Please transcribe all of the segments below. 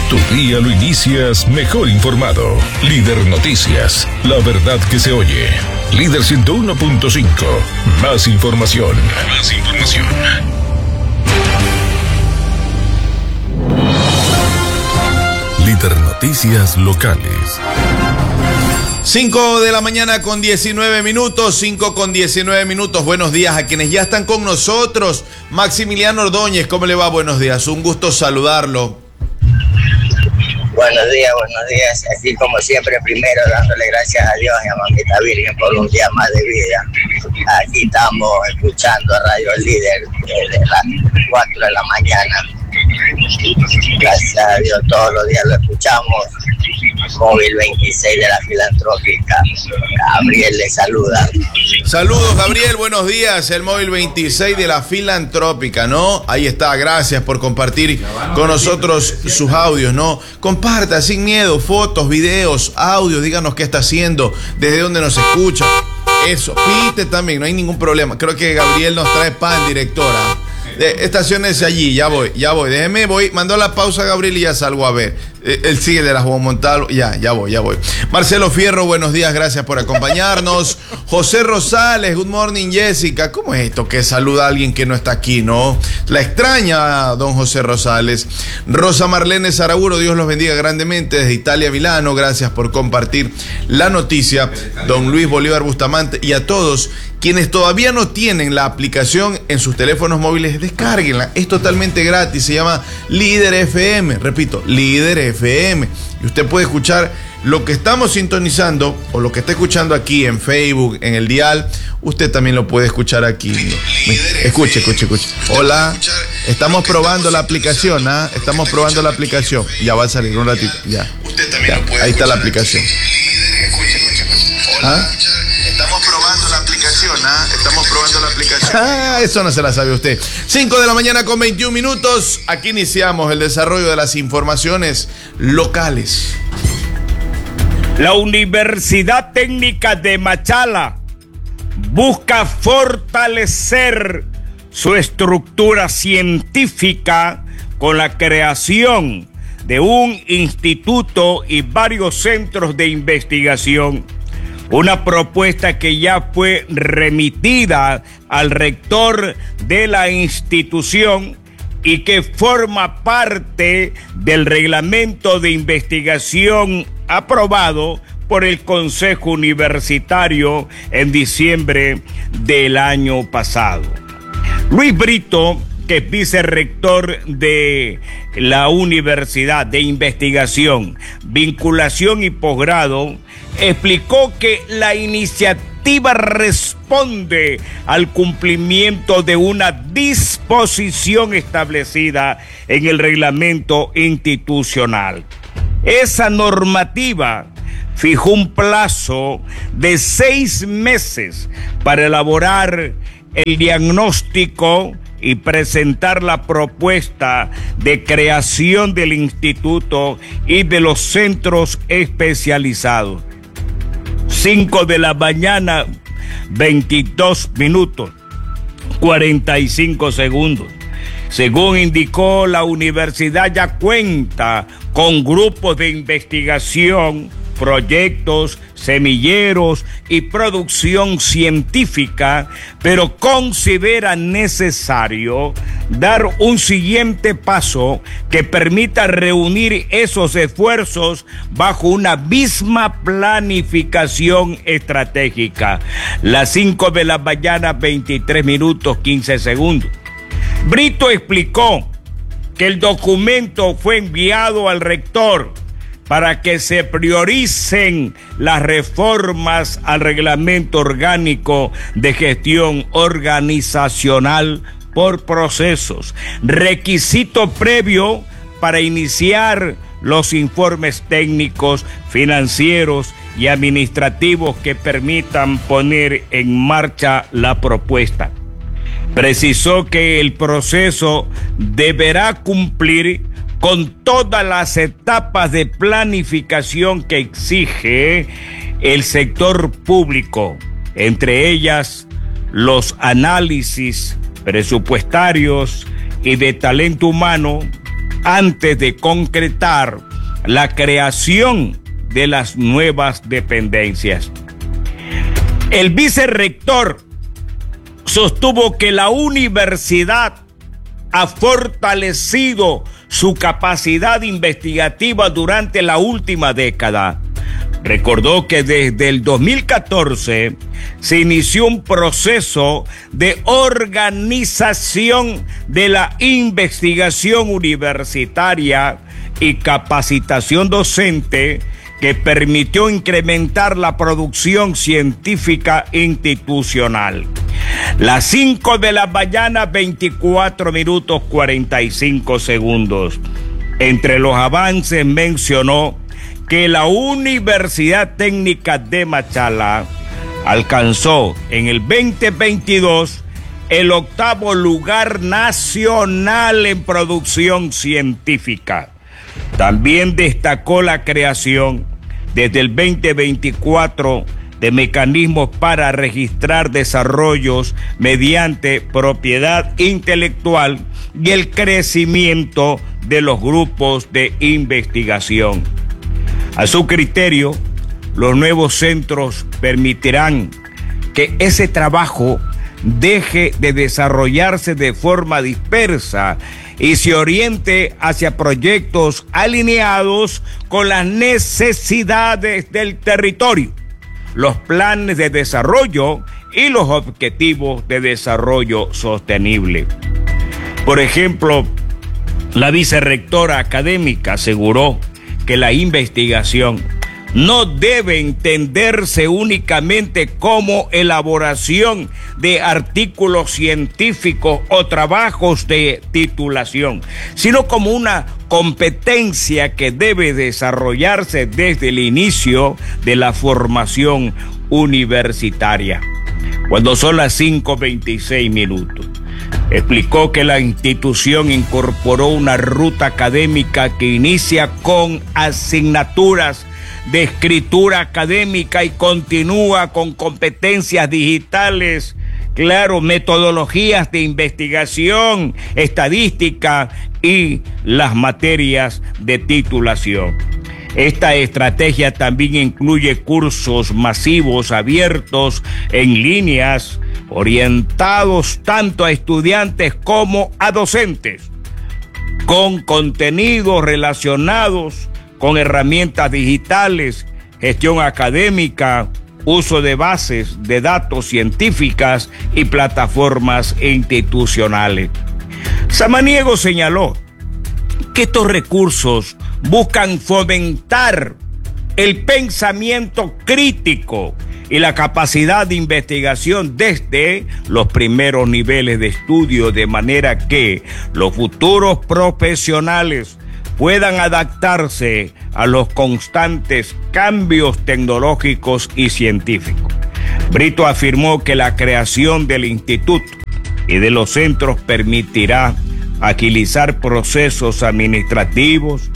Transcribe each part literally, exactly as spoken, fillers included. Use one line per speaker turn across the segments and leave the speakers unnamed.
Tu día lo inicias mejor informado. Líder Noticias, la verdad que se oye. Líder ciento uno punto cinco. Más información. Más información. Líder Noticias locales.
cinco de la mañana con diecinueve minutos, cinco con diecinueve minutos. Buenos días a quienes ya están con nosotros. Maximiliano Ordóñez, ¿cómo le va? Buenos días, un gusto saludarlo.
Buenos días, buenos días. Aquí como siempre, primero dándole gracias a Dios y a Mamita Virgen por un día más de vida. Aquí estamos escuchando a Radio Líder desde las cuatro de la mañana. Gracias a Dios todos los días lo escuchamos. Móvil veintiséis de la Filantrópica. Gabriel le saluda.
Saludos, Gabriel, buenos días. El Móvil veintiséis de la Filantrópica, ¿no? Ahí está, gracias por compartir con nosotros sus audios, ¿no? Comparta sin miedo, fotos, videos, audios, díganos qué está haciendo, desde dónde nos escucha. Eso, pite también, no hay ningún problema. Creo que Gabriel nos trae pan, directora. Eh, estaciones allí, ya voy, ya voy. Déjeme, voy, mandó la pausa Gabriel y ya salgo a ver. Eh, él sigue de la Juan Montalvo, ya, ya voy, ya voy. Marcelo Fierro, buenos días, gracias por acompañarnos. José Rosales, good morning Jessica. ¿Cómo es esto que saluda a alguien que no está aquí, no? La extraña, don José Rosales. Rosa Marlene Saraburo, Dios los bendiga grandemente desde Italia, Milano. Gracias por compartir la noticia. Don Luis Bolívar Bustamante y a todos quienes todavía no tienen la aplicación en sus teléfonos móviles, descárguenla. Es totalmente gratis. Se llama Líder F M. Repito, Líder F M. Y usted puede escuchar lo que estamos sintonizando o lo que está escuchando aquí en Facebook, en el dial. Usted también lo puede escuchar aquí. Escuche, escuche, escuche. Hola. Estamos probando la aplicación, ¿ah? Estamos probando la aplicación. Ya va a salir un ratito. Ya. Usted también lo puede. Ahí está la aplicación. ¿Ah? Estamos probando la aplicación, ¿ah? Estamos probando la aplicación. Ah, eso no se la sabe usted. cinco de la mañana con veintiún minutos. Aquí iniciamos el desarrollo de las informaciones locales.
La Universidad Técnica de Machala busca fortalecer su estructura científica con la creación de un instituto y varios centros de investigación. Una propuesta que ya fue remitida al rector de la institución y que forma parte del reglamento de investigación aprobado por el Consejo Universitario en diciembre del año pasado. Luis Brito, que es vicerrector de la Universidad de Investigación, Vinculación y Posgrado, explicó que la iniciativa responde al cumplimiento de una disposición establecida en el reglamento institucional. Esa normativa fijó un plazo de seis meses para elaborar el diagnóstico y presentar la propuesta de creación del instituto y de los centros especializados. cinco de la mañana, veintidós minutos, cuarenta y cinco segundos. Según indicó, la universidad ya cuenta con grupos de investigación, proyectos, semilleros y producción científica, pero considera necesario dar un siguiente paso que permita reunir esos esfuerzos bajo una misma planificación estratégica. Las cinco de la mañana, veintitrés minutos, quince segundos. Brito explicó que el documento fue enviado al rector para que se prioricen las reformas al reglamento orgánico de gestión organizacional por procesos, requisito previo para iniciar los informes técnicos, financieros y administrativos que permitan poner en marcha la propuesta. Precisó que el proceso deberá cumplir con todas las etapas de planificación que exige el sector público, entre ellas los análisis presupuestarios y de talento humano, antes de concretar la creación de las nuevas dependencias. El vicerrector sostuvo que la universidad ha fortalecido su capacidad investigativa durante la última década. Recordó que desde el dos mil catorce se inició un proceso de organización de la investigación universitaria y capacitación docente que permitió incrementar la producción científica institucional. Las cinco de la mañana, veinticuatro minutos cuarenta y cinco segundos. Entre los avances mencionó que la Universidad Técnica de Machala alcanzó en el veinte veintidós el octavo lugar nacional en producción científica. También destacó la creación desde el veinte veinticuatro de mecanismos para registrar desarrollos mediante propiedad intelectual y el crecimiento de los grupos de investigación. A su criterio, los nuevos centros permitirán que ese trabajo deje de desarrollarse de forma dispersa y se oriente hacia proyectos alineados con las necesidades del territorio, los planes de desarrollo y los objetivos de desarrollo sostenible. Por ejemplo, la vicerrectora académica aseguró que la investigación no debe entenderse únicamente como elaboración de artículos científicos o trabajos de titulación, sino como una competencia que debe desarrollarse desde el inicio de la formación universitaria. Cuando son las cinco veintiséis minutos, explicó que la institución incorporó una ruta académica que inicia con asignaturas de escritura académica y continúa con competencias digitales, claro, metodologías de investigación, estadística y las materias de titulación. Esta estrategia también incluye cursos masivos abiertos en líneas, orientados tanto a estudiantes como a docentes, con contenidos relacionados con herramientas digitales, gestión académica, uso de bases de datos científicas y plataformas institucionales. Samaniego señaló que estos recursos buscan fomentar el pensamiento crítico y la capacidad de investigación desde los primeros niveles de estudio, de manera que los futuros profesionales puedan adaptarse a los constantes cambios tecnológicos y científicos. Brito afirmó que la creación del instituto y de los centros permitirá agilizar procesos administrativos,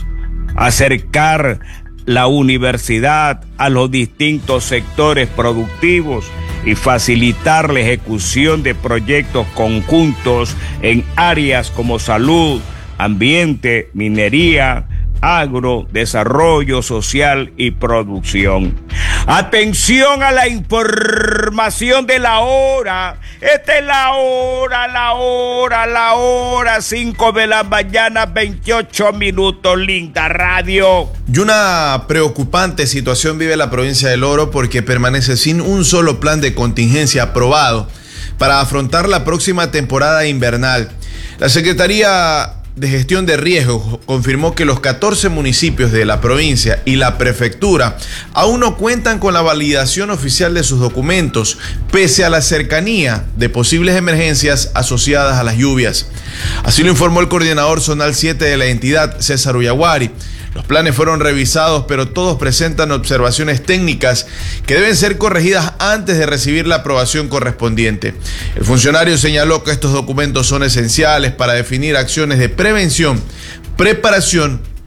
acercar la universidad a los distintos sectores productivos y facilitar la ejecución de proyectos conjuntos en áreas como salud, ambiente, minería, agro, desarrollo social y producción. Atención a la información de la hora. Esta es la hora, la hora, la hora, cinco de la mañana, veintiocho minutos, linda radio.
Y una preocupante situación vive la provincia del Oro porque permanece sin un solo plan de contingencia aprobado para afrontar la próxima temporada invernal. La Secretaría de Gestión de Riesgos confirmó que los catorce municipios de la provincia y la prefectura aún no cuentan con la validación oficial de sus documentos, pese a la cercanía de posibles emergencias asociadas a las lluvias. Así lo informó el coordinador zonal siete de la entidad, César Ullaguari. Los planes fueron revisados, pero todos presentan observaciones técnicas que deben ser corregidas antes de recibir la aprobación correspondiente. El funcionario señaló que estos documentos son esenciales para definir acciones de prevención, preparación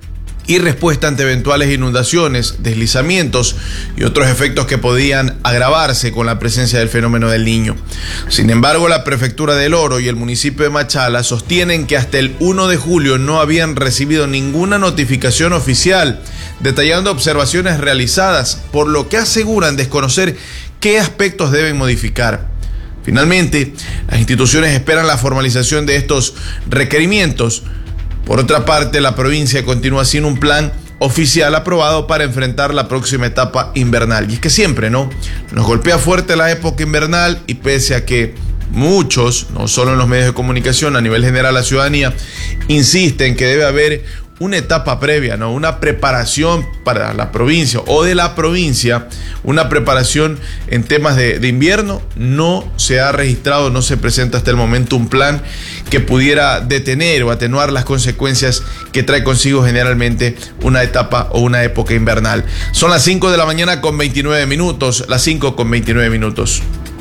y respuesta ante eventuales inundaciones, deslizamientos y otros efectos que podían agravarse con la presencia del fenómeno del Niño. Sin embargo, la Prefectura del Oro y el municipio de Machala sostienen que hasta el primero de julio no habían recibido ninguna notificación oficial detallando observaciones realizadas, por lo que aseguran desconocer qué aspectos deben modificar. Finalmente, las instituciones esperan la formalización de estos requerimientos. Por otra parte, la provincia continúa sin un plan oficial aprobado para enfrentar la próxima etapa invernal. Y es que siempre, ¿no? Nos golpea fuerte la época invernal y pese a que muchos, no solo en los medios de comunicación, a nivel general la ciudadanía, insisten que debe haber una etapa previa, ¿no? Una preparación para la provincia o de la provincia, una preparación en temas de, de invierno, no se ha registrado, no se presenta hasta el momento un plan que pudiera detener o atenuar las consecuencias que trae consigo generalmente una etapa o una época invernal. Son las cinco de la mañana con veintinueve minutos, las cinco con veintinueve minutos.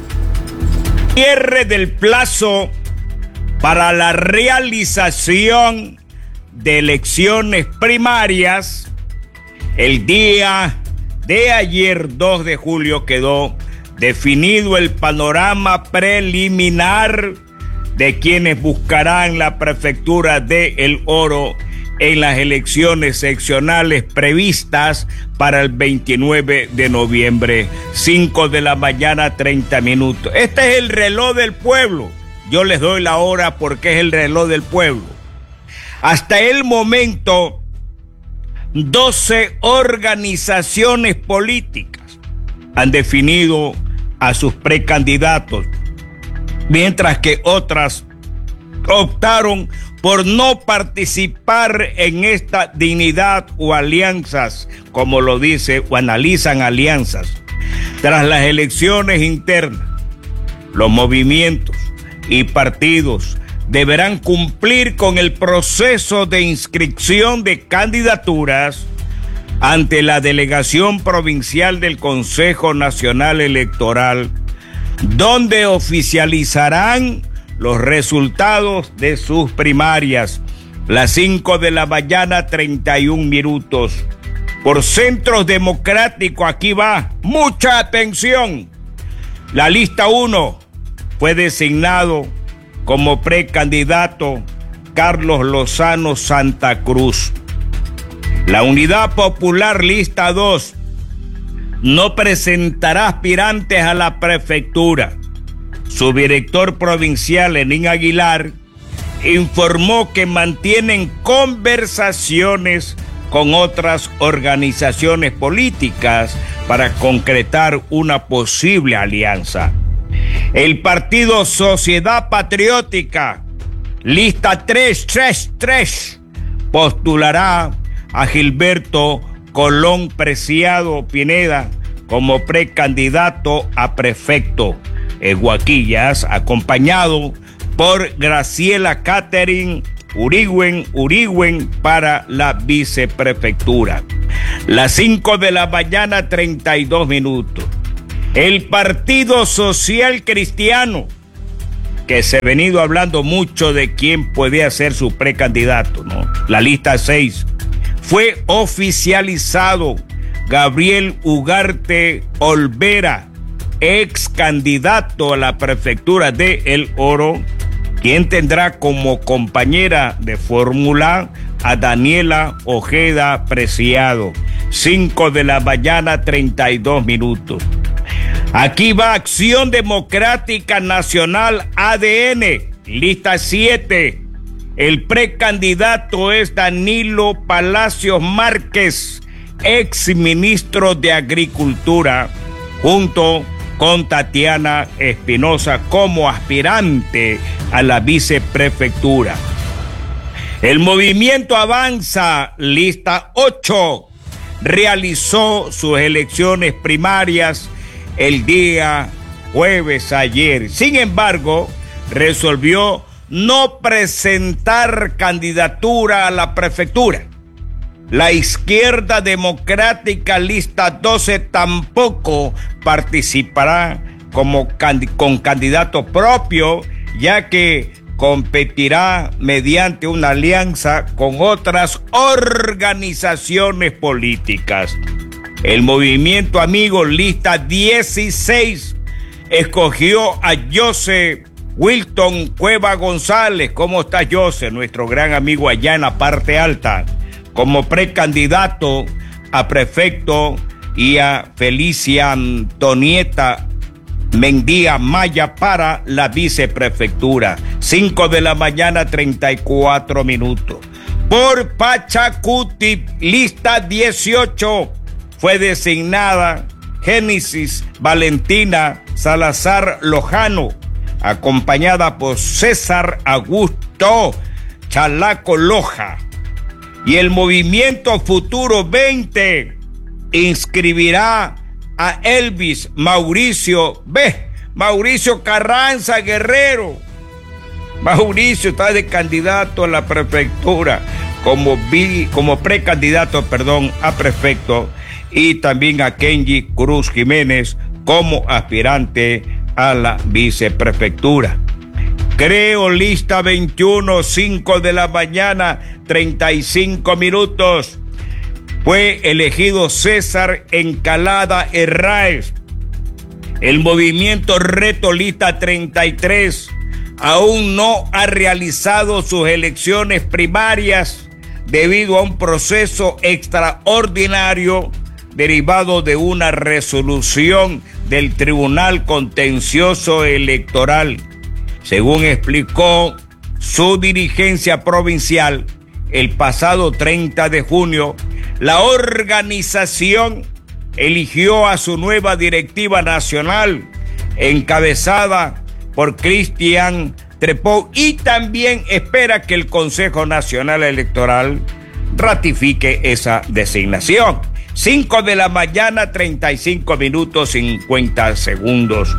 Cierre del plazo para la realización de elecciones primarias. El día de ayer, dos de julio, quedó definido el panorama preliminar de quienes buscarán la prefectura de El Oro en las elecciones seccionales previstas para el veintinueve de noviembre, cinco de la mañana, treinta minutos. Este es el reloj del pueblo. Yo les doy la hora porque es el reloj del pueblo. Hasta el momento, doce organizaciones políticas han definido a sus precandidatos, mientras que otras optaron por no participar en esta dignidad o alianzas, como lo dice o analizan alianzas. Tras las elecciones internas, los movimientos y partidos deberán cumplir con el proceso de inscripción de candidaturas ante la Delegación Provincial del Consejo Nacional Electoral, donde oficializarán los resultados de sus primarias. Las cinco de la mañana, treinta y un minutos. Por Centros Democráticos, aquí va, mucha atención. La lista uno fue designado como precandidato Carlos Lozano Santa Cruz. La Unidad Popular, lista dos, no presentará aspirantes a la prefectura. Su director provincial, Lenín Aguilar, informó que mantienen conversaciones con otras organizaciones políticas para concretar una posible alianza. El partido Sociedad Patriótica, lista tres, tres, tres, postulará a Gilberto Colón Preciado Pineda como precandidato a prefecto en Guaquillas, acompañado por Graciela Catherine Urigüen Urigüen para la viceprefectura. Las cinco de la mañana, treinta y dos minutos. El Partido Social Cristiano, que se ha venido hablando mucho de quién puede ser su precandidato, ¿no? La lista seis, fue oficializado Gabriel Ugarte Olvera, ex candidato a la prefectura de El Oro, quien tendrá como compañera de fórmula a Daniela Ojeda Preciado. cinco de la mañana, treinta y dos minutos. Aquí va Acción Democrática Nacional A D N, lista siete. El precandidato es Danilo Palacios Márquez, ex ministro de Agricultura, junto con Tatiana Espinosa como aspirante a la viceprefectura. El Movimiento Avanza, lista ocho, realizó sus elecciones primarias el día jueves ayer. Sin embargo, resolvió no presentar candidatura a la prefectura. La Izquierda Democrática, lista doce, tampoco participará como cand- con candidato propio, ya que competirá mediante una alianza con otras organizaciones políticas. El movimiento Amigos Lista dieciséis escogió a José Wilton Cueva González. ¿Cómo está José? Nuestro gran amigo allá en la parte alta, como precandidato a prefecto, y a Felicia Antonieta Mendía Maya para la viceprefectura. cinco de la mañana, treinta y cuatro minutos. Por Pachacuti, lista dieciocho, fue designada Génesis Valentina Salazar Lojano, acompañada por César Augusto Chalaco Loja. Y el Movimiento Futuro veinte inscribirá a Elvis Mauricio B. Mauricio Carranza Guerrero. Mauricio está de candidato a la prefectura como, vi, como precandidato, perdón, a prefecto, y también a Kenji Cruz Jiménez como aspirante a la viceprefectura. Creo lista veintiuno, cinco de la mañana, treinta y cinco minutos. Fue elegido César Encalada Herráez. El movimiento Reto Lista treinta y tres aún no ha realizado sus elecciones primarias debido a un proceso extraordinario derivado de una resolución del Tribunal Contencioso Electoral. Según explicó su dirigencia provincial, el pasado treinta de junio, la organización eligió a su nueva directiva nacional, encabezada por Cristian Trepó, y también espera que el Consejo Nacional Electoral ratifique esa designación. cinco de la mañana, treinta y cinco minutos, cincuenta segundos.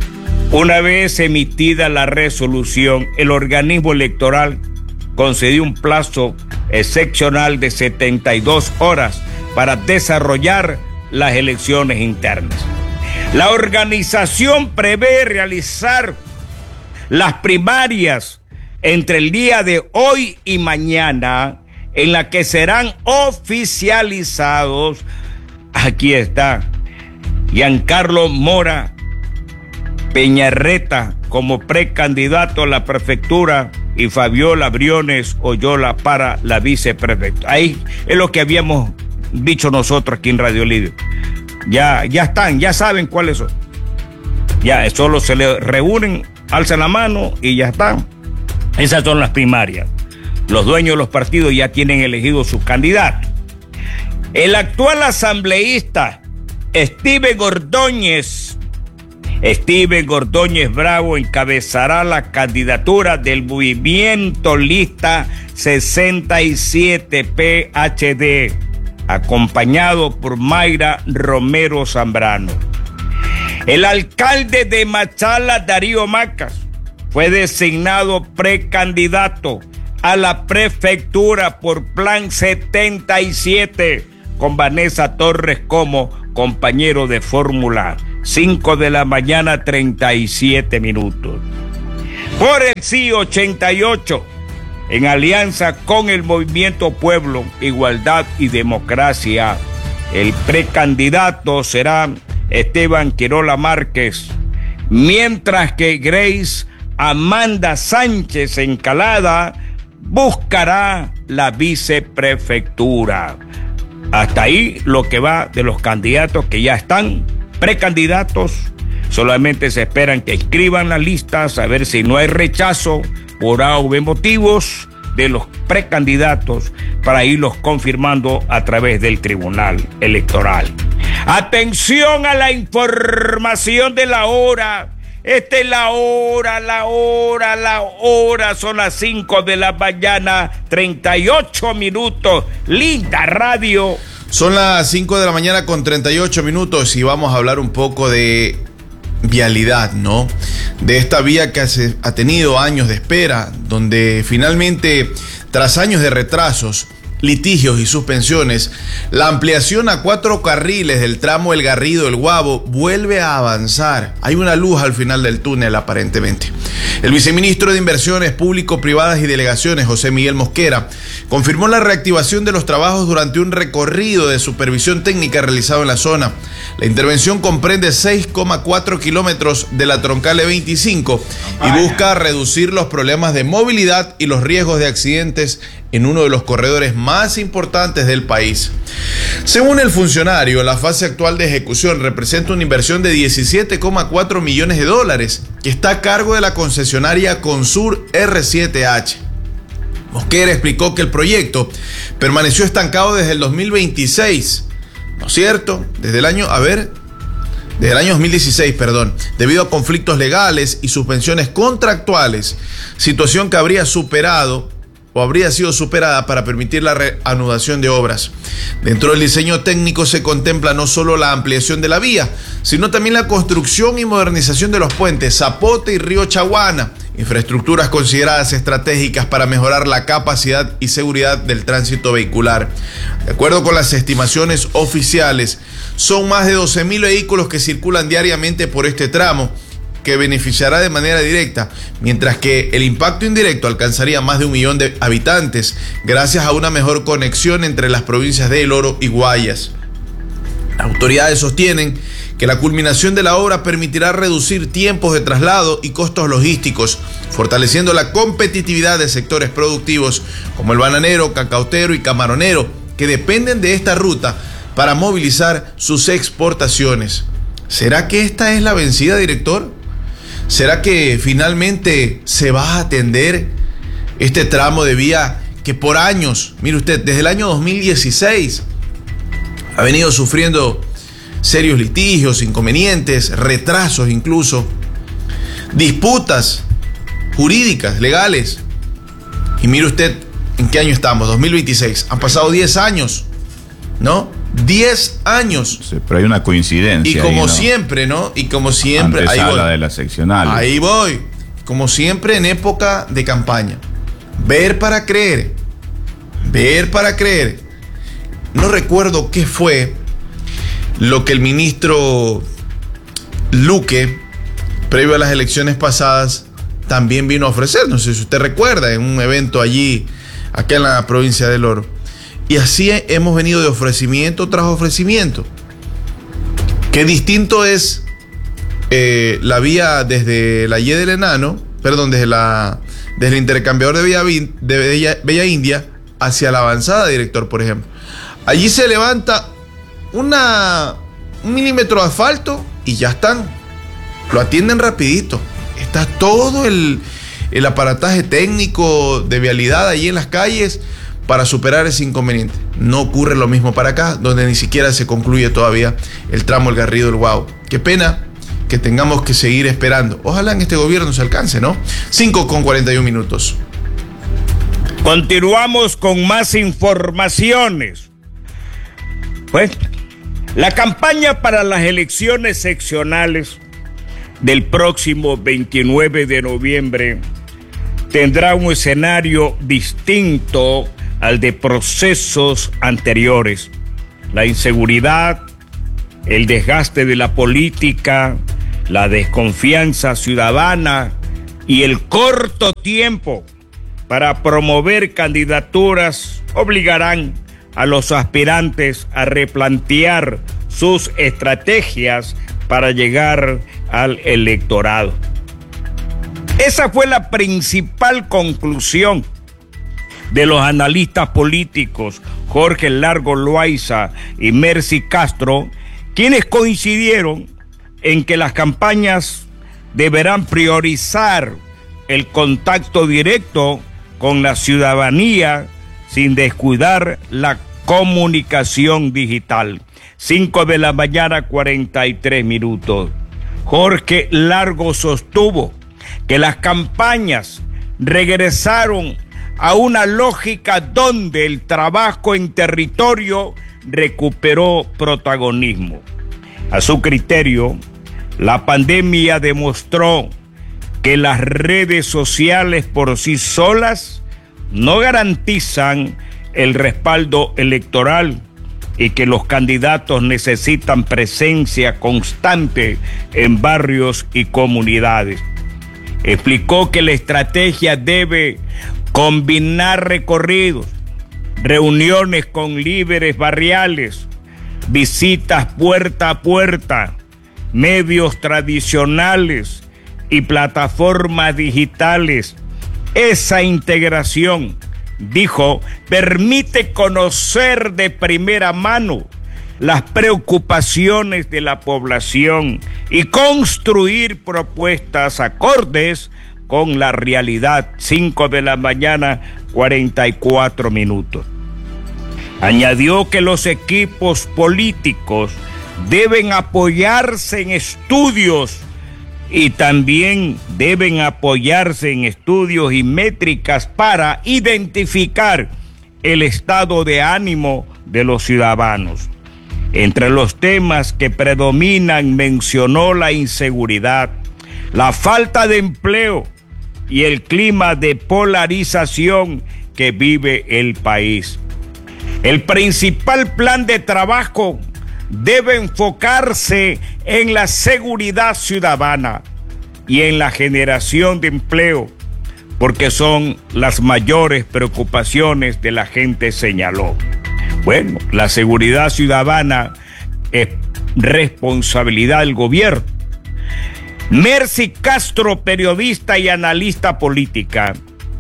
Una vez emitida la resolución, el organismo electoral concedió un plazo excepcional de setenta y dos horas para desarrollar las elecciones internas. La organización prevé realizar las primarias entre el día de hoy y mañana, en la que serán oficializados, aquí está, Giancarlo Mora Peñarreta como precandidato a la prefectura y Fabiola Briones Oyola para la viceprefectura. Ahí es lo que habíamos dicho nosotros aquí en Radio Líder. Ya, ya están, ya saben cuáles son. Ya solo se le reúnen, alzan la mano y ya están. Esas son las primarias. Los dueños de los partidos ya tienen elegido sus candidatos. El actual asambleísta Steven Ordóñez Steven Ordóñez Bravo encabezará la candidatura del movimiento Lista sesenta y siete P H D, acompañado por Mayra Romero Zambrano. El alcalde de Machala, Darío Macas, fue designado precandidato a la prefectura por Plan setenta y siete, con Vanessa Torres como compañero de fórmula. cinco de la mañana, treinta y siete minutos. Por el sí ochenta y ocho, en alianza con el Movimiento Pueblo, Igualdad y Democracia, el precandidato será Esteban Quirola Márquez, mientras que Grace Amanda Sánchez Encalada buscará la viceprefectura. Hasta ahí lo que va de los candidatos que ya están precandidatos. Solamente se esperan que inscriban las listas, a ver si no hay rechazo por A o B motivos de los precandidatos, para irlos confirmando a través del Tribunal Electoral. Atención a la información de la hora. Esta es la hora, la hora, la hora. Son las cinco de la mañana, treinta y ocho minutos. Linda radio.
Son las cinco de la mañana con treinta y ocho minutos y vamos a hablar un poco de vialidad, ¿no? De esta vía que hace, ha tenido años de espera, donde finalmente, tras años de retrasos, litigios y suspensiones, la ampliación a cuatro carriles del tramo El Garrido-El Guabo vuelve a avanzar. Hay una luz al final del túnel, aparentemente. El viceministro de Inversiones Público-Privadas y Delegaciones, José Miguel Mosquera, confirmó la reactivación de los trabajos durante un recorrido de supervisión técnica realizado en la zona. La intervención comprende seis coma cuatro kilómetros de la troncal E veinticinco y busca reducir los problemas de movilidad y los riesgos de accidentes en uno de los corredores más importantes del país. Según el funcionario, la fase actual de ejecución representa una inversión de diecisiete coma cuatro millones de dólares que está a cargo de la concesionaria Consur R siete H. Mosquera explicó que el proyecto permaneció estancado desde el dos mil veintiséis, ¿no es cierto? Desde el año, a ver, desde el año dos mil dieciséis, perdón, debido a conflictos legales y suspensiones contractuales, situación que habría superado o habría sido superada para permitir la reanudación de obras. Dentro del diseño técnico se contempla no solo la ampliación de la vía, sino también la construcción y modernización de los puentes Zapote y Río Chaguana, infraestructuras consideradas estratégicas para mejorar la capacidad y seguridad del tránsito vehicular. De acuerdo con las estimaciones oficiales, son más de doce mil vehículos que circulan diariamente por este tramo, que beneficiará de manera directa, mientras que el impacto indirecto alcanzaría más de un millón de habitantes, gracias a una mejor conexión entre las provincias de El Oro y Guayas. Las autoridades sostienen que la culminación de la obra permitirá reducir tiempos de traslado y costos logísticos, fortaleciendo la competitividad de sectores productivos como el bananero, cacautero y camaronero, que dependen de esta ruta para movilizar sus exportaciones. ¿Será que esta es la vencida, director? ¿Será que finalmente se va a atender este tramo de vía que por años, mire usted, desde el año dos mil dieciséis ha venido sufriendo serios litigios, inconvenientes, retrasos incluso, disputas jurídicas, legales? Y mire usted en qué año estamos, dos mil veintiséis, han pasado diez años, ¿no? diez años.
Sí, pero hay una coincidencia.
Y como
ahí, ¿no?
siempre, ¿no? Y como siempre.
Antesala
ahí voy.
de la seccional.
Ahí voy. Como siempre en época de campaña. Ver para creer. Ver para creer. No recuerdo qué fue lo que el ministro Luque, previo a las elecciones pasadas, también vino a ofrecer. No sé si usted recuerda, en un evento allí, acá en la provincia del Oro. Y así hemos venido de ofrecimiento tras ofrecimiento. Qué distinto es eh, la vía desde la Y del Enano, perdón, desde, la, desde el intercambiador de, Villa, de Bella, Bella India hacia la avanzada, director, por ejemplo. Allí se levanta una, un milímetro de asfalto y ya están. Lo atienden rapidito. Está todo el, el aparataje técnico de vialidad allí en las calles para superar ese inconveniente. No ocurre lo mismo para acá, donde ni siquiera se concluye todavía el tramo El Garrido-El Guabo. Qué pena que tengamos que seguir esperando. Ojalá en este gobierno se alcance, ¿no? cinco con cuarenta y un minutos.
Continuamos con más informaciones. Pues, la campaña para las elecciones seccionales del próximo veintinueve de noviembre tendrá un escenario distinto al de procesos anteriores. La inseguridad, el desgaste de la política, la desconfianza ciudadana y el corto tiempo para promover candidaturas obligarán a los aspirantes a replantear sus estrategias para llegar al electorado. Esa fue la principal conclusión de los analistas políticos Jorge Largo Loaiza y Mercy Castro, quienes coincidieron en que las campañas deberán priorizar el contacto directo con la ciudadanía sin descuidar la comunicación digital. cinco de la mañana, cuarenta y tres minutos. Jorge Largo sostuvo que las campañas regresaron a una lógica donde el trabajo en territorio recuperó protagonismo. A su criterio, la pandemia demostró que las redes sociales por sí solas no garantizan el respaldo electoral y que los candidatos necesitan presencia constante en barrios y comunidades. Explicó que la estrategia debe combinar recorridos, reuniones con líderes barriales, visitas puerta a puerta, medios tradicionales y plataformas digitales. Esa integración, dijo, permite conocer de primera mano las preocupaciones de la población y construir propuestas acordes con la realidad. Cinco de la mañana, cuarenta y cuatro minutos. Añadió que los equipos políticos deben apoyarse en estudios y también deben apoyarse en estudios y métricas para identificar el estado de ánimo de los ciudadanos. Entre los temas que predominan mencionó la inseguridad, la falta de empleo y el clima de polarización que vive el país. El principal plan de trabajo debe enfocarse en la seguridad ciudadana y en la generación de empleo, porque son las mayores preocupaciones de la gente, señaló. Bueno, la seguridad ciudadana es responsabilidad del gobierno. Mercy Castro, periodista y analista política.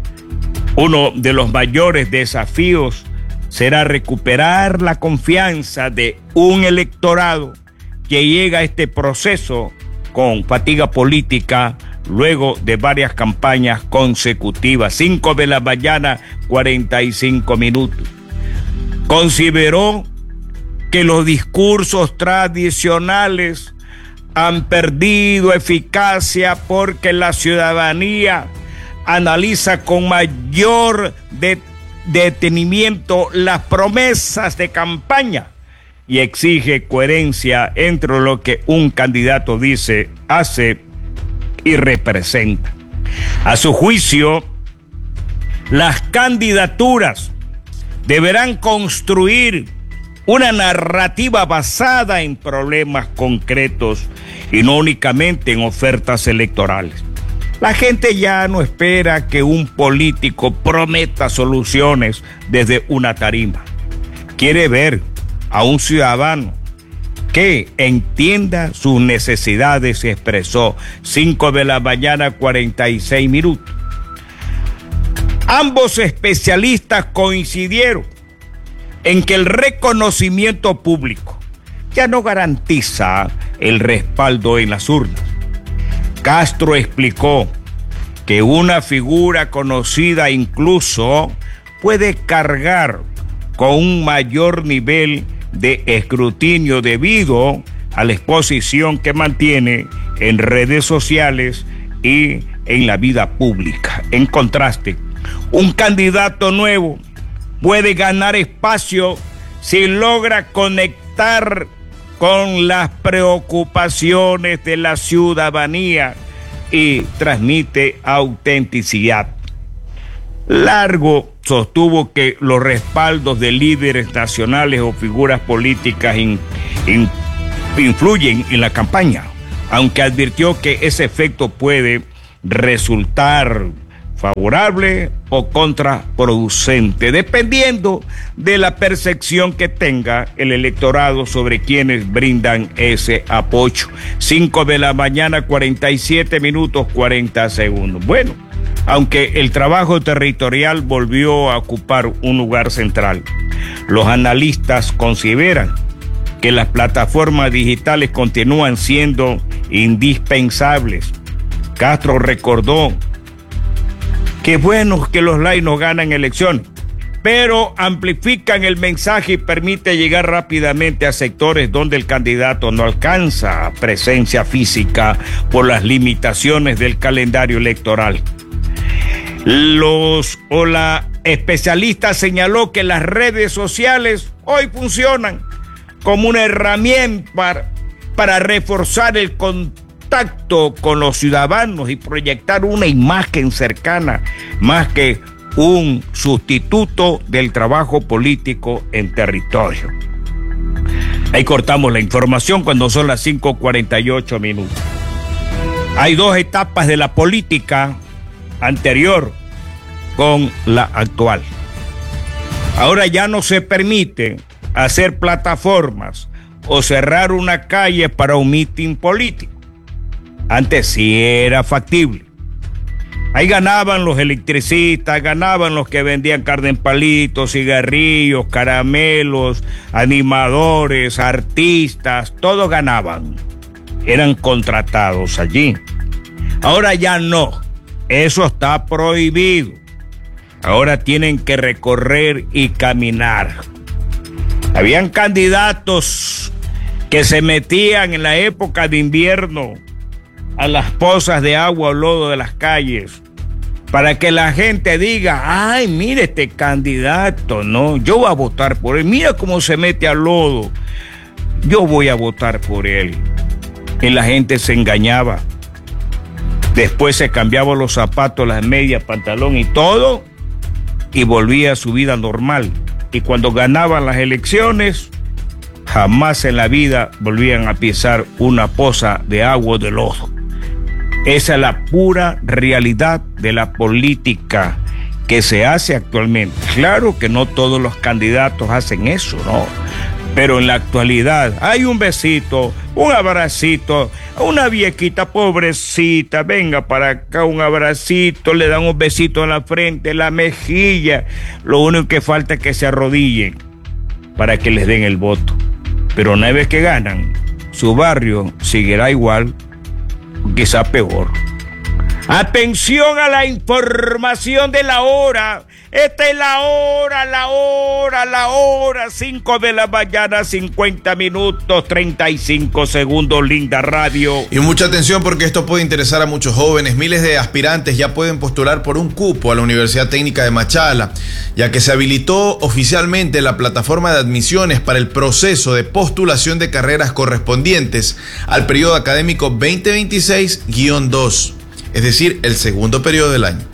Uno de los mayores desafíos será recuperar la confianza de un electorado que llega a este proceso con fatiga política luego de varias campañas consecutivas. Cinco de la mañana, cuarenta y cinco minutos. Consideró que los discursos tradicionales han perdido eficacia porque la ciudadanía analiza con mayor de, detenimiento las promesas de campaña y exige coherencia entre lo que un candidato dice, hace y representa. A su juicio, las candidaturas deberán construir una narrativa basada en problemas concretos y no únicamente en ofertas electorales. La gente ya no espera que un político prometa soluciones desde una tarima. Quiere ver a un ciudadano que entienda sus necesidades, se expresó. Cinco de la mañana, cuarenta y seis minutos. Ambos especialistas coincidieron en que el reconocimiento público ya no garantiza el respaldo en las urnas. Castro explicó que una figura conocida incluso puede cargar con un mayor nivel de escrutinio debido a la exposición que mantiene en redes sociales y en la vida pública. En contraste, un candidato nuevo puede ganar espacio si logra conectar con las preocupaciones de la ciudadanía y transmite autenticidad. Largo sostuvo que los respaldos de líderes nacionales o figuras políticas in, in, influyen en la campaña, aunque advirtió que ese efecto puede resultar favorable o contraproducente, dependiendo de la percepción que tenga el electorado sobre quienes brindan ese apoyo. Cinco de la mañana, cuarenta y siete minutos, cuarenta segundos. Bueno, aunque el trabajo territorial volvió a ocupar un lugar central, los analistas consideran que las plataformas digitales continúan siendo indispensables. Castro recordó que bueno que los likes no ganan elecciones, pero amplifican el mensaje y permite llegar rápidamente a sectores donde el candidato no alcanza presencia física por las limitaciones del calendario electoral. Los o la especialista señaló que las redes sociales hoy funcionan como una herramienta para, para reforzar el contacto con los ciudadanos y proyectar una imagen cercana más que un sustituto del trabajo político en territorio. Ahí cortamos la información cuando son las cinco cuarenta y ocho minutos. Hay dos etapas de la política anterior con la actual. Ahora ya no se permite hacer plataformas o cerrar una calle para un mitin político. Antes sí era factible. Ahí ganaban los electricistas, ganaban los que vendían carne en palitos, cigarrillos, caramelos, animadores, artistas, todos ganaban. Eran contratados allí. Ahora ya no. Eso está prohibido. Ahora tienen que recorrer y caminar. Habían candidatos que se metían en la época de invierno a las pozas de agua o lodo de las calles para que la gente diga, ay, mire este candidato, no, yo voy a votar por él, mira cómo se mete al lodo, yo voy a votar por él. Y la gente se engañaba. Después se cambiaba los zapatos, las medias, pantalón y todo, y volvía a su vida normal. Y cuando ganaban las elecciones, jamás en la vida volvían a pisar una poza de agua o de lodo. Esa es la pura realidad de la política que se hace actualmente. Claro que no todos los candidatos hacen eso, ¿no? Pero en la actualidad hay un besito, un abracito, una viejita pobrecita, venga para acá, un abracito, le dan un besito en la frente, en la mejilla. Lo único que falta es que se arrodillen para que les den el voto. Pero una vez que ganan, su barrio seguirá igual, quizá peor. Atención a la información de la hora. Esta es la hora, la hora, la hora. cinco de la mañana, cincuenta minutos, treinta y cinco segundos, linda radio.
Y mucha atención porque esto puede interesar a muchos jóvenes. Miles de aspirantes ya pueden postular por un cupo a la Universidad Técnica de Machala, ya que se habilitó oficialmente la plataforma de admisiones para el proceso de postulación de carreras correspondientes al periodo académico veinte veintiséis guión dos, es decir, el segundo periodo del año.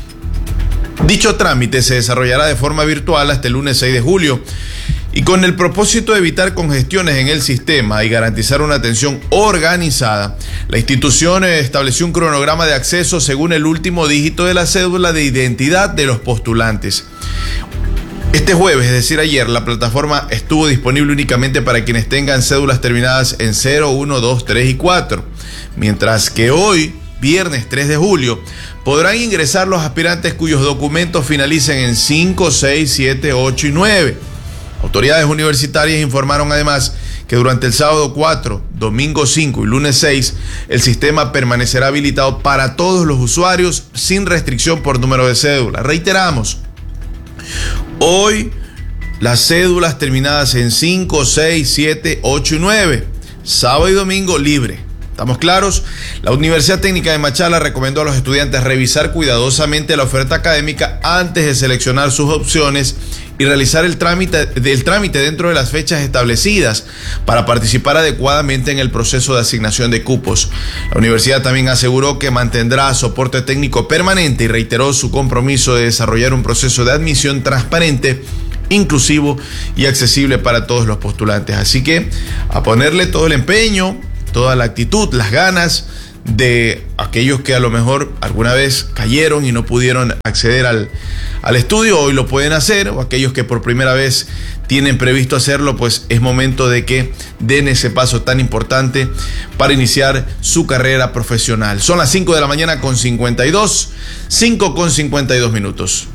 Dicho trámite se desarrollará de forma virtual hasta el lunes seis de julio y con el propósito de evitar congestiones en el sistema y garantizar una atención organizada, la institución estableció un cronograma de acceso según el último dígito de la cédula de identidad de los postulantes. Este jueves, es decir ayer, la plataforma estuvo disponible únicamente para quienes tengan cédulas terminadas en cero, uno, dos, tres y cuatro, mientras que hoy, viernes tres de julio, podrán ingresar los aspirantes cuyos documentos finalicen en cinco, seis, siete, ocho y nueve. Autoridades universitarias informaron además que durante el sábado cuatro, domingo cinco y lunes seis, el sistema permanecerá habilitado para todos los usuarios sin restricción por número de cédula. Reiteramos, hoy las cédulas terminadas en cinco, seis, siete, ocho y nueve, sábado y domingo libre. ¿Estamos claros? La Universidad Técnica de Machala recomendó a los estudiantes revisar cuidadosamente la oferta académica antes de seleccionar sus opciones y realizar el trámite, el trámite dentro de las fechas establecidas para participar adecuadamente en el proceso de asignación de cupos. La universidad también aseguró que mantendrá soporte técnico permanente y reiteró su compromiso de desarrollar un proceso de admisión transparente, inclusivo y accesible para todos los postulantes. Así que a ponerle todo el empeño, toda la actitud, las ganas de aquellos que a lo mejor alguna vez cayeron y no pudieron acceder al, al estudio, hoy lo pueden hacer, o aquellos que por primera vez tienen previsto hacerlo, pues es momento de que den ese paso tan importante para iniciar su carrera profesional. Son las cinco de la mañana con cincuenta y dos, cinco con cincuenta y dos minutos.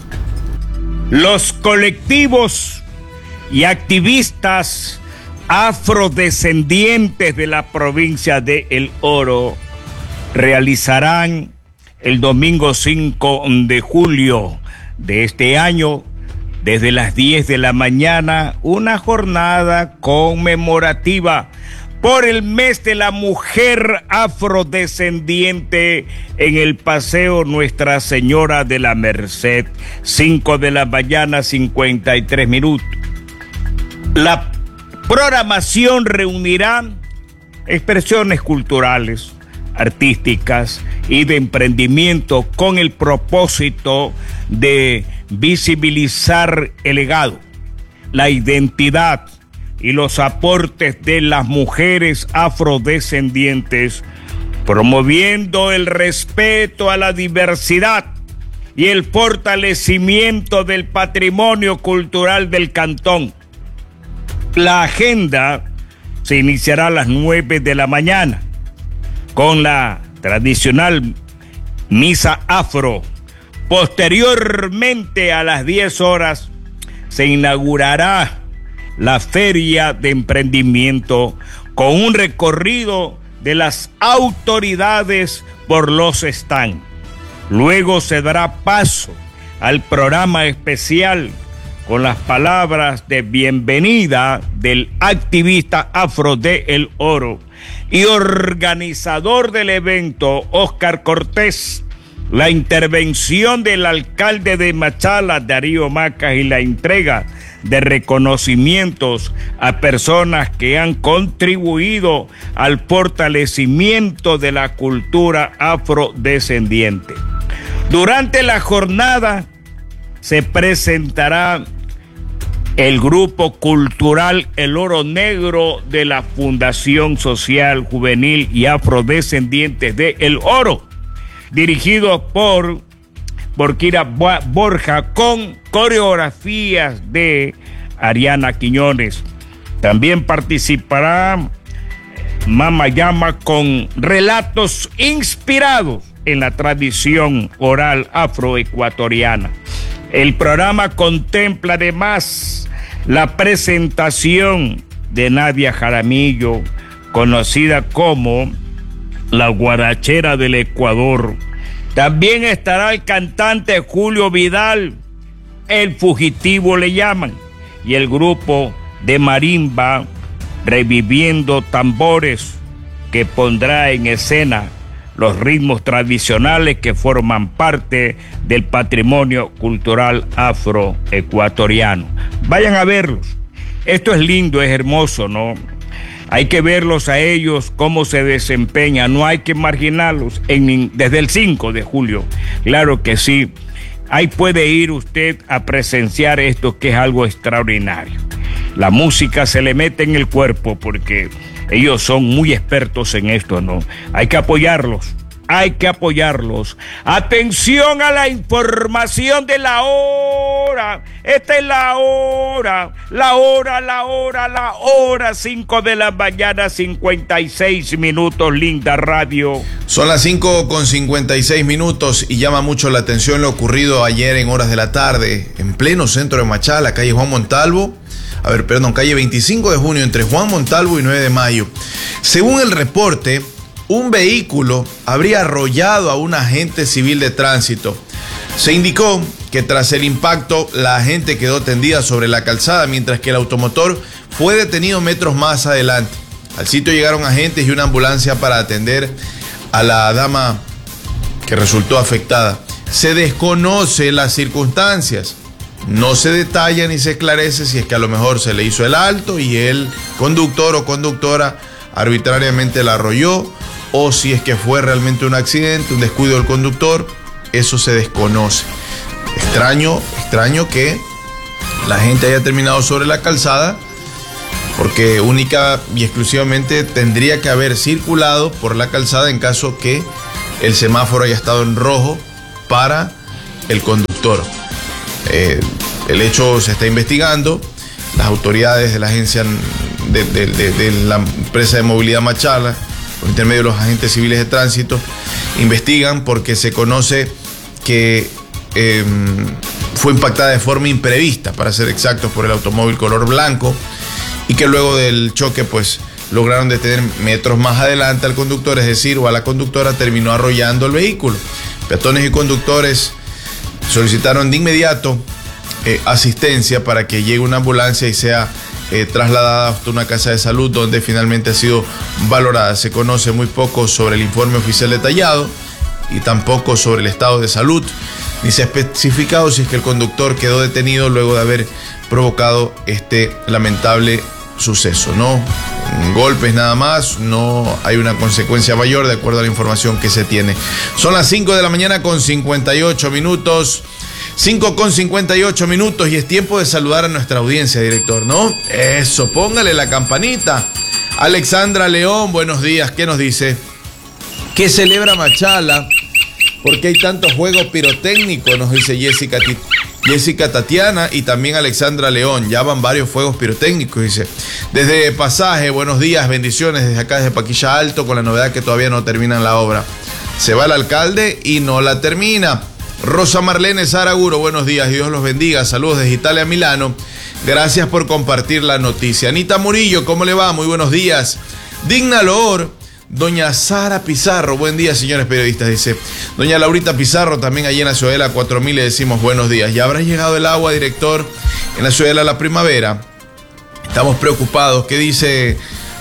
Los colectivos y activistas afrodescendientes de la provincia de El Oro realizarán el domingo cinco de julio de este año, desde las diez de la mañana, una jornada conmemorativa por el mes de la mujer afrodescendiente en el Paseo Nuestra Señora de la Merced, cinco de la mañana, cincuenta y tres minutos. La programación reunirá expresiones culturales, artísticas y de emprendimiento con el propósito de visibilizar el legado, la identidad y los aportes de las mujeres afrodescendientes, promoviendo el respeto a la diversidad y el fortalecimiento del patrimonio cultural del cantón. La agenda se iniciará a las nueve de la mañana con la tradicional misa afro. Posteriormente, a las diez horas, se inaugurará la Feria de Emprendimiento con un recorrido de las autoridades por los stands. Luego se dará paso al programa especial con las palabras de bienvenida del activista afro de El Oro y organizador del evento, Oscar Cortés, la intervención del alcalde de Machala, Darío Macas, y la entrega de reconocimientos a personas que han contribuido al fortalecimiento de la cultura afrodescendiente. Durante la jornada se presentará el grupo cultural El Oro Negro de la Fundación Social Juvenil y Afrodescendientes de El Oro, dirigido por, por Kira Borja, con coreografías de Ariana Quiñones. También participará Mama Llama con relatos inspirados en la tradición oral afroecuatoriana. El programa contempla además la presentación de Nadia Jaramillo, conocida como la guarachera del Ecuador. También estará el cantante Julio Vidal, el fugitivo le llaman, y el grupo de marimba Reviviendo Tambores, que pondrá en escena los ritmos tradicionales que forman parte del patrimonio cultural afroecuatoriano. Vayan a verlos. Esto es lindo, es hermoso, ¿no? Hay que verlos a ellos, cómo se desempeñan, no hay que marginarlos en, desde el cinco de julio. Claro que sí. Ahí puede ir usted a presenciar esto, que es algo extraordinario. La música se le mete en el cuerpo porque ellos son muy expertos en esto, ¿no? Hay que apoyarlos, hay que apoyarlos. Atención a la información de la hora. Esta es la hora, la hora, la hora, la hora, cinco de la mañana, cincuenta y seis minutos, linda radio.
Son las cinco con cincuenta y seis minutos y llama mucho la atención lo ocurrido ayer en horas de la tarde, en pleno centro de Machala, calle Juan Montalvo. A ver, perdón, calle veinticinco de junio, entre Juan Montalvo y nueve de mayo. Según el reporte, un vehículo habría arrollado a un agente civil de tránsito. Se indicó que tras el impacto, la agente quedó tendida sobre la calzada, mientras que el automotor fue detenido metros más adelante. Al sitio llegaron agentes y una ambulancia para atender a la dama que resultó afectada. Se desconocen las circunstancias. No se detalla ni se esclarece si es que a lo mejor se le hizo el alto y el conductor o conductora arbitrariamente la arrolló, o si es que fue realmente un accidente, un descuido del conductor. Eso se desconoce. Extraño, extraño que la gente haya terminado sobre la calzada, porque única y exclusivamente tendría que haber circulado por la calzada en caso que el semáforo haya estado en rojo para el conductor. Eh, el hecho se está investigando. Las autoridades de la agencia de, de, de, de la empresa de movilidad Machala, por intermedio de los agentes civiles de tránsito, investigan porque se conoce que eh, fue impactada de forma imprevista, para ser exactos, por el automóvil color blanco, y que luego del choque pues lograron detener metros más adelante al conductor, es decir, o a la conductora, terminó arrollando el vehículo. Peatones y conductores solicitaron de inmediato eh, asistencia para que llegue una ambulancia y sea eh, trasladada hasta una casa de salud, donde finalmente ha sido valorada. Se conoce muy poco sobre el informe oficial detallado y tampoco sobre el estado de salud, ni se ha especificado si es que el conductor quedó detenido luego de haber provocado este lamentable suceso. No golpes nada más, no hay una consecuencia mayor de acuerdo a la información que se tiene. Son las cinco de la mañana con cincuenta y ocho minutos. cinco con cincuenta y ocho minutos y es tiempo de saludar a nuestra audiencia, director, ¿no? Eso, póngale la campanita. Alexandra León, buenos días, ¿qué nos dice? ¿Qué celebra Machala? ¿Por qué hay tantos juegos pirotécnicos? Nos dice Jessica, Jessica Tatiana y también Alexandra León. Ya van varios fuegos pirotécnicos, dice. Desde Pasaje, buenos días, bendiciones desde acá, desde Paquilla Alto, con la novedad que todavía no terminan la obra. Se va el alcalde y no la termina. Rosa Marlene Saraguro, buenos días, Dios los bendiga, saludos desde Italia, Milano. Gracias por compartir la noticia. Anita Murillo, ¿cómo le va? Muy buenos días. Digna Loor, doña Sara Pizarro, buen día, señores periodistas, dice. Doña Laurita Pizarro, también allí en la Ciudadela cuatro mil le decimos buenos días. ¿Ya habrá llegado el agua, director, en la Ciudadela La Primavera? Estamos preocupados. ¿Qué dice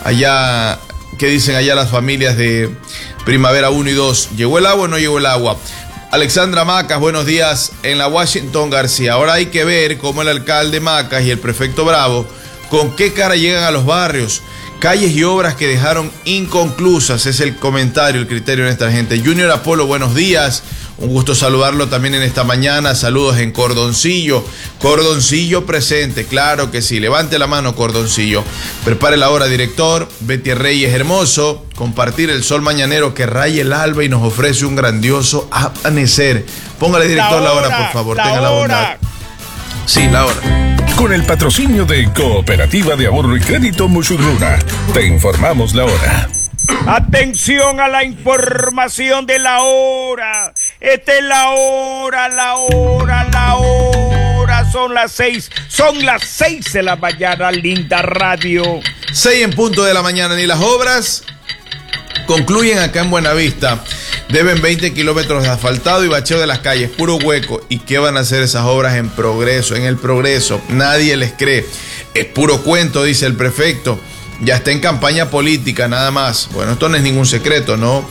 allá, qué dicen allá las familias de Primavera uno y dos? ¿Llegó el agua o no llegó el agua? Alexandra Macas, buenos días, en la Washington García. Ahora hay que ver cómo el alcalde Macas y el prefecto Bravo, con qué cara llegan a los barrios. Calles y obras que dejaron inconclusas, es el comentario, el criterio de esta gente. Junior Apolo, buenos días. Un gusto saludarlo también en esta mañana. Saludos en Cordoncillo. Cordoncillo presente, claro que sí. Levante la mano, Cordoncillo. Prepare la hora, director. Betty Reyes, hermoso. Compartir el sol mañanero que raya el alba y nos ofrece un grandioso amanecer. Póngale, director, la hora, la hora por favor.
La
Tenga la bondad.
hora.
Sí, la hora.
Con el patrocinio de Cooperativa de Ahorro y Crédito Musurruna, te informamos la hora.
Atención a la información de la hora. Esta es la hora, la hora, la hora. Son las seis, son las seis de la mañana, linda radio.
Seis en punto de la mañana. Ni las obras concluyen acá en Buenavista. Deben veinte kilómetros de asfaltado y bacheo de las calles, puro hueco. ¿Y qué van a hacer esas obras en progreso? En el progreso, nadie les cree. Es puro cuento, dice el prefecto. Ya está en campaña política, nada más. Bueno, esto no es ningún secreto, ¿no?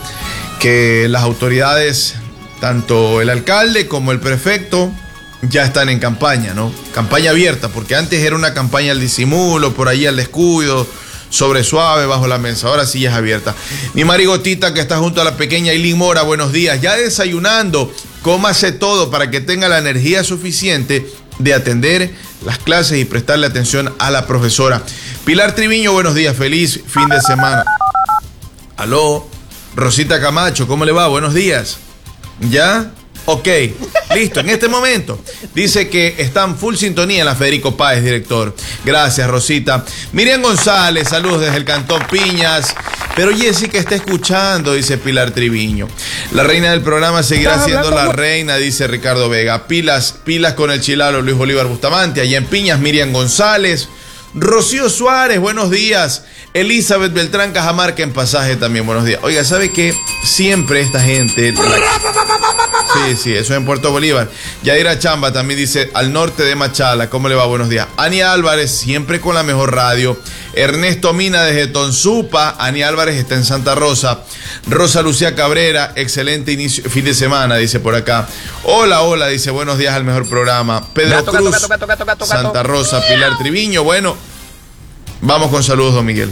Que las autoridades, tanto el alcalde como el prefecto, ya están en campaña, ¿no? Campaña abierta, porque antes era una campaña al disimulo, por ahí al descuido, sobre suave, bajo la mesa. Ahora sí ya es abierta. Mi marigotita que está junto a la pequeña Eileen Mora, buenos días. Ya desayunando, cómase todo para que tenga la energía suficiente de atender las clases y prestarle atención a la profesora. Pilar Triviño, buenos días, feliz fin de semana. Aló, Rosita Camacho, ¿cómo le va? Buenos días. ¿Ya? Ok, listo, en este momento dice que están full sintonía en la Federico Páez, director. Gracias, Rosita. Miriam González, saludos desde el Cantón Piñas. Pero Jessica está escuchando, dice Pilar Triviño. La reina del programa seguirá siendo la reina, dice Ricardo Vega. Pilas, pilas con el chilalo Luis Bolívar Bustamante. Allá en Piñas, Miriam González. Rocío Suárez, buenos días. Elizabeth Beltrán Cajamarca en Pasaje también, buenos días. Oiga, ¿sabe qué? Siempre esta gente... La... Sí, sí, eso es en Puerto Bolívar. Yadira Chamba también dice, al norte de Machala, ¿cómo le va? Buenos días. Ani Álvarez, siempre con la mejor radio. Ernesto Mina desde Tonsupa. Ani Álvarez está en Santa Rosa. Rosa Lucía Cabrera, excelente inicio, fin de semana, dice por acá. Hola, hola, dice, buenos días al mejor programa. Pedro
gato,
Cruz,
gato, gato, gato, gato, gato,
Santa Rosa, Pilar Triviño. Bueno, vamos con saludos, don Miguel.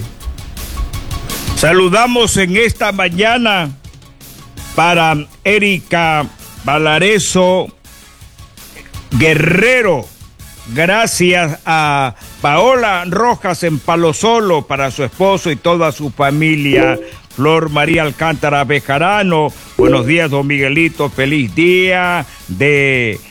Saludamos en esta mañana para Erika Valareso Guerrero. Gracias a Paola Rojas en Palo Solo, para su esposo y toda su familia. Flor María Alcántara Bejarano, buenos días, don Miguelito, feliz día de